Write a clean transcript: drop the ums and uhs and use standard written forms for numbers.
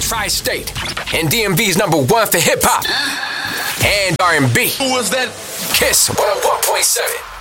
Tri-State and DMV's #1 for hip-hop and R&B. Who was that? Kiss 101.7.